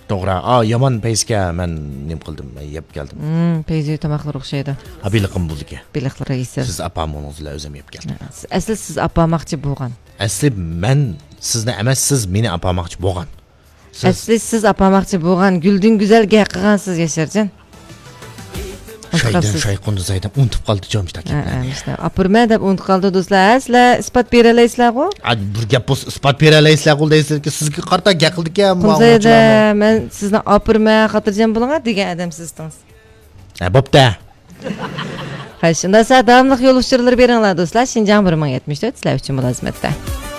To'g'ri. Yomon payzga men nim qildim, yeb keldim. Payzi tomoqlar o'xshaydi. Biliqim bo'ldi. Biliqlar esa. Siz apamingizlar o'zim yeb keldim. Asli siz apamoqchi bo'lgan. Asli men sizni emas, siz meni apamoqchi bo'lgan. Asli siz apamoqchi bo'lgan, Guldan go'zalga qilgansiz Yasharjon. Shay qunduzaydan unutib qoldi jo'msh takibni. Apurma deb unutib qoldi do'stlar. Sizlar isbot bera olasizlar-ku? Bir gap bo'lsa isbot bera olasizlar-ku deysizki, sizga qarta gaqildik-a. Qunduzayda men sizni apurma, xotirjam bo'ling degan odam sizdingiz. Bo'pti. Ha, shunda siz davomli yo'l uchirlar beringlar do'stlar. Shinjang 1074 sizlar uchun mulozimatda.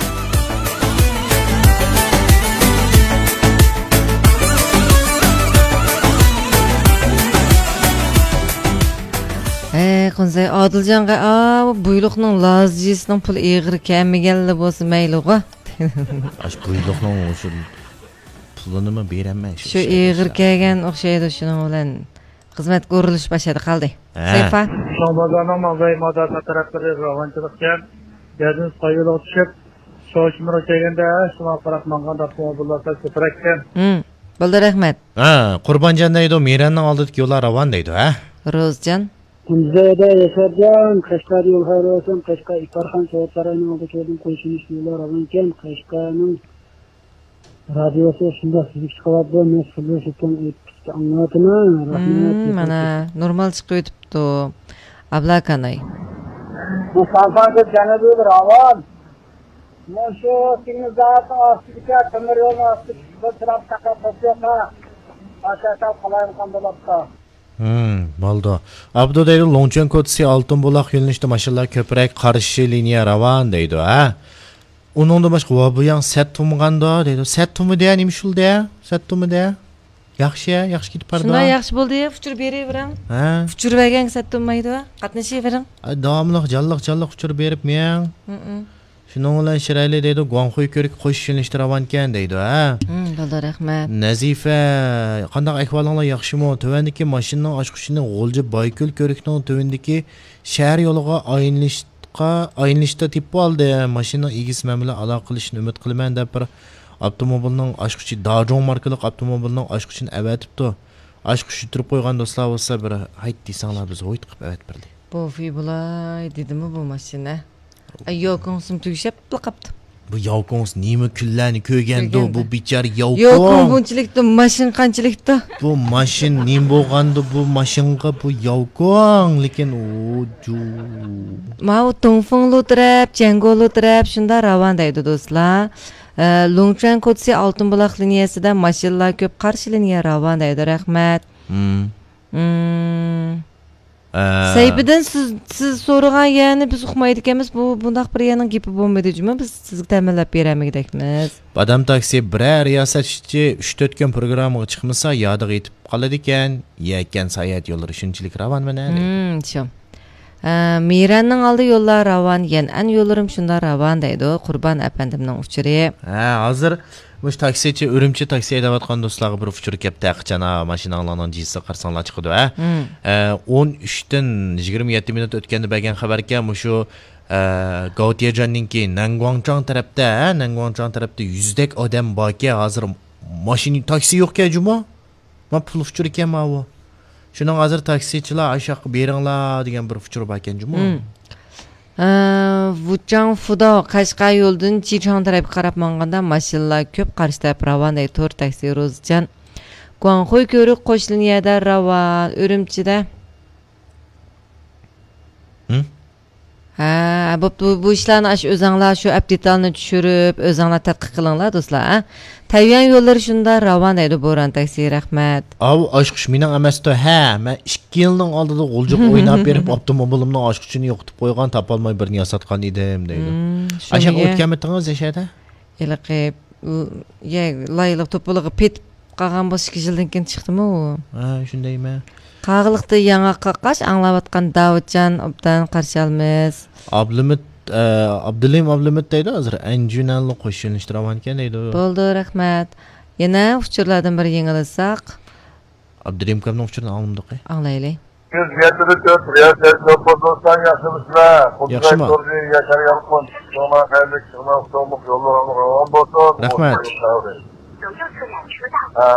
Qunzay Odiljonga buyluqning lozijisining pul eg'ir kamiganli bo'lsa mayli-ku. Buyluqning o'sha pulini nima beraman shu eg'ir kelgan o'xshaydi shuning bilan xizmat ko'rilish boshladi qoldi. Sayfa Ramazonning moda tarafdori ravanchilikka yadin qo'yilib tushib, shoshmir kelganda shuna qarab manganda avtomobillar ko'prakkan. Bo'ldi, rahmat. Qurbonjon deydi, Miranning oldidagi yo'llar ravon deydi, Rozjon Kunzayda Yasharjon, Qashqar yo'l xayr olsun, Qashqar Iparxon soatlarining oldiga keldim, qo'shinish yo'llar ravonkan, Qashqarning radiosi shunda sizga chiqadi, men sizga shundan anlatmayman. Rahmat. Mana normal chiqib o'tibdi. Ablakanay. Bu sanfada janobiy ravon. Men shu sinizat ostiga temir yo'l ostiga taraf taqab qo'ysa, aşağıda qalayim qandalabda. Bo'ldi. Abdu deydi, Longchen Kotsi Oltin buloq yo'nalishida mashinalar ko'proq qarshi liniya ravon deydi, Uningda boshqa va bu yang set tumganda deydi. Set tumida nima shulda? Set tumida? Yaxshi ketib bordi. Shunday yaxshi bo'ldi, fuchur beravering. Fuchur bergan set tummaydi, qatnashavering. Davomli jalliq fuchur berib men. Shuning bilan shirayli deydi, Guangxuy ko'rik qo'shish yo'nalishida ravon ekan deydi, Bo'ldi, rahmat. Nazifa, qanday ahvolinglar yaxshimi? Tuvandagi mashinaning ochqishini G'o'lji Baykul ko'rikning tuvandagi shahar yo'liga aylanishda tepib oldi. Mashina egisi bilan aloqa qilishni umid qilaman deb bir avtomobilning ochqishi Dajong markali avtomobilning ochqishini avatibdi. Ochqishi turib qo'ygan do'stlar bo'lsa bir hayt desanglar biz o'yit qilib avat berdik. Bu fibulay dedimi bu mashina? Yo'qonsim tugishib qapti. Bu yo'qons nima kunlarni ko'rgandi bu bichara yo'qon. Yo'qon bunchilikda mashin qanchilikda? Bu mashin nim bo'lgandi bu mashinga bu yo'qon, lekin Mao Tongfenglu taraf, Jiangolu taraf shunda ravon deydi do'stlar. Longchen Kotsi Oltin buloq liniyasida mashinalar ko'p, qarshi liniya ravon deydi, rahmat. Saybidan siz so'ragan yani biz uqmaydi ekanmiz, bu bundaq bir yaning gapi bo'lmaydi juma, biz sizga ta'minlab beramigdakmiz. Badam taksi biror riyosatchi 3-4 kun programmaga chiqmasa, yodiga yetib qoladi ekan, yakan sayat yo'llari shunchalik ravonmi? Shu. Miranning oldi yo'llar ravon, an yo'llarim shunda ravon deydi, Qurbon apandimning uchiri. Hozir mush taksichi Urumchi taksi haydayotgan do'stlarga bir uchur kelibdi, qachana mashinalarning jinsi qarsanglar chiqdi, 13 dan 27 minut o'tganda bergan xabarga mushu Gautiajonninki Nangguangchang tarafda 100 dak odam borki, hozir mashina taksi yo'q-ku juma. Men pul uchur ekanman bu. Shuning hozir taksichilar ashaqqa beringlar degan bir uchur bor ekan juma. Wuchang Fudo Qashqar yo'ldan Jichang tarafga qarab manganda mashinalar ko'p, qarshi taraf ravon deydi, 4 taksi Rozjan. Guangxuy ko'rik qo'sh liniyada ravon, Urumchida. Bu ishlarni o'zinglar shu updatelarni tushirib, o'zinglar tadqiq qilinglar do'stlar, Tayvan yo'llari shunda ravon deydi, Bo'ron taksi, rahmat. Oshqish mening emasdi, men 2 yilning oldida g'uljiq o'ynab berib avtomobilimning oshqishini yo'qitib qo'ygan, topolmay birini yasatgan edim deydi. Ashaq o'tganmitingiz yashada? Elaqib, layliq to'piliga petib qolgan bo'lsa 2 yildan keyin chiqdimi u? Shundaymi? Qag'liqda yangi qaqash anglayotgan Davudjon obdan qarshi olamiz. Abdulim deydi, hozir Anjunalni qo'shilishni ravon ekan deydi. Bo'ldi, rahmat. Yana uchurlardan bir yengilsak. Abdulim kamning uchurini oldim-da. Anglaylik. 174 riyosat bozordan yaxshimisizlar? Yaxshimi? Yashar yaqin. Sonra xayrli chiqmoq, yo'llar ravon bo'lsin. Rahmat.